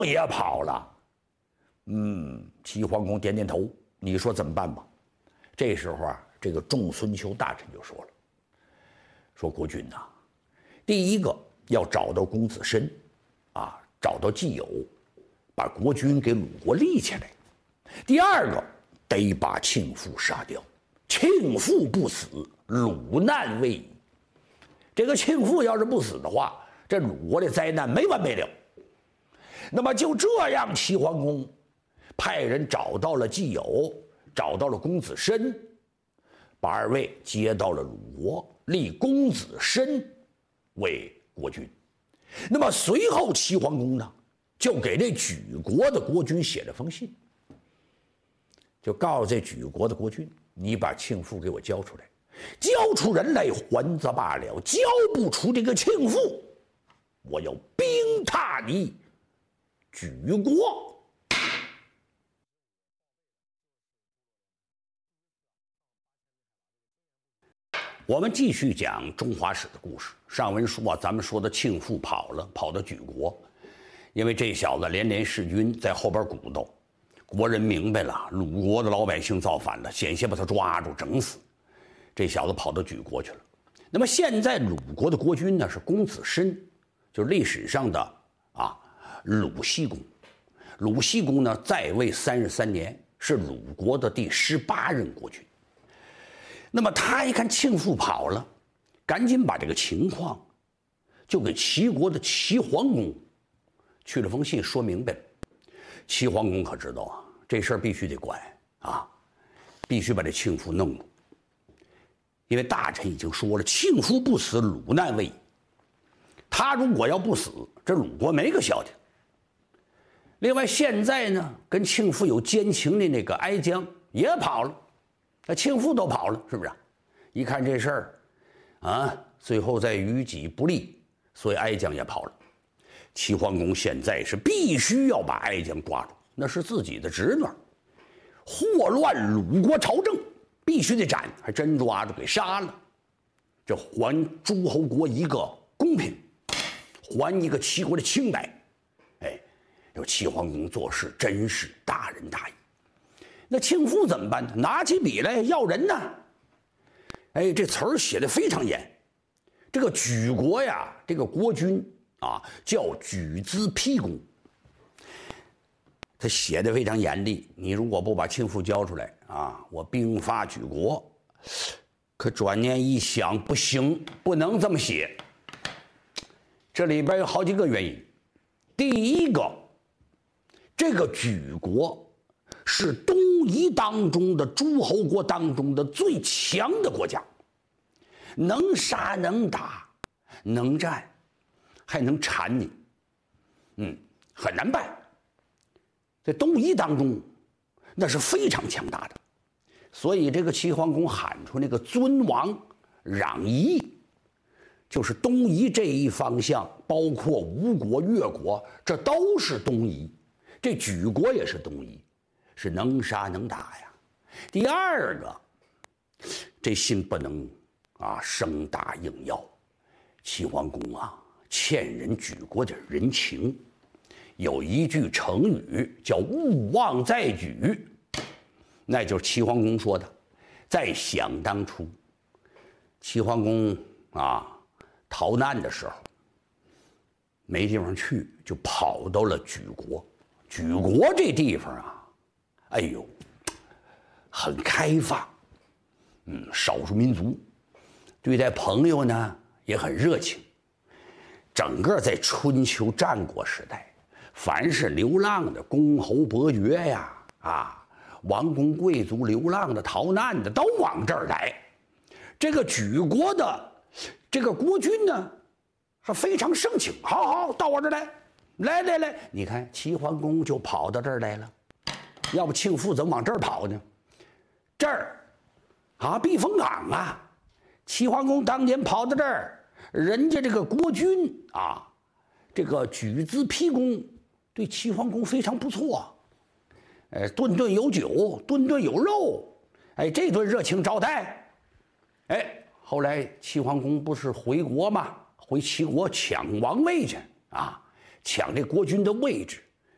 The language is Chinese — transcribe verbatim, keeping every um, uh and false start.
也跑了。嗯，齐桓公点点头，你说怎么办吧？这时候啊，这个仲孙丘大臣就说了，说国君呐、啊，第一个要找到公子申，啊，找到季友，把国君给鲁国立起来；第二个得把庆父杀掉，庆父不死，鲁难未已。这个庆父要是不死的话，这鲁国的灾难没完没了。那么就这样，齐桓公派人找到了季友，找到了公子申，把二位接到了鲁国，立公子申为国君。那么随后齐桓公呢，就给这莒国的国君写了封信，就告诉这莒国的国君，你把庆父给我交出来，交出人来还则罢了，交不出这个庆父，我要兵踏你莒国。我们继续讲中华史的故事。上文书啊，咱们说的庆父跑了，跑到莒国，因为这小子连连弑君，在后边鼓捣，国人明白了，鲁国的老百姓造反了，险些把他抓住整死。这小子跑到莒国去了。那么现在鲁国的国君呢是公子申，就是历史上的啊鲁僖公。鲁僖公呢在位三十三年，是鲁国的第十八任国君。那么他一看庆父跑了，赶紧把这个情况就给齐国的齐桓公去了封信，说明白了。齐桓公可知道啊，这事儿必须得管啊，必须把这庆父弄住。因为大臣已经说了，庆父不死，鲁难未已。他如果要不死，这鲁国没个消停。另外，现在呢，跟庆父有奸情的那个哀姜也跑了。那庆父都跑了，是不是？一看这事儿，啊，最后再于己不利，所以哀姜也跑了。齐桓公现在是必须要把哀姜抓住，那是自己的侄女，祸乱鲁国朝政，必须得斩，还真抓住给杀了。这还诸侯国一个公平，还一个齐国的清白。哎，这齐桓公做事真是大仁大义。那庆父怎么办呢？拿起笔来要人呢。哎，这词儿写的非常严。这个莒国呀，这个国君啊叫莒兹丕公，他写的非常严厉。你如果不把庆父交出来啊，我兵发莒国。可转念一想，不行，不能这么写。这里边有好几个原因。第一个，这个莒国是东夷当中的诸侯国当中的最强的国家，能杀能打能战，还能缠你，嗯，很难办。在东夷当中，那是非常强大的。所以这个齐桓公喊出那个尊王攘夷，就是东夷这一方向，包括吴国、越国，这都是东夷，这莒国也是东夷。是能杀能打呀。第二个，这信不能啊生答应要。齐桓公啊欠人莒国的人情，有一句成语叫勿忘在莒，那就是齐桓公说的。在想当初，齐桓公啊逃难的时候，没地方去，就跑到了莒国。莒国这地方啊，哎呦，很开放，嗯，少数民族对待朋友呢也很热情。整个在春秋战国时代，凡是流浪的公侯伯爵呀，啊，王公贵族流浪的、逃难的，都往这儿来。这个莒国的这个国君呢，是非常盛情，好好到我这儿来，来来来，你看齐桓公就跑到这儿来了。要不庆父怎么往这儿跑呢？这儿啊，避风港啊。齐桓公当年跑到这儿，人家这个国君啊，这个莒兹丕公对齐桓公非常不错，哎，顿顿有酒，顿顿有肉，哎，这顿热情招待。哎，后来齐桓公不是回国吗？回齐国抢王位去啊，抢这国君的位置。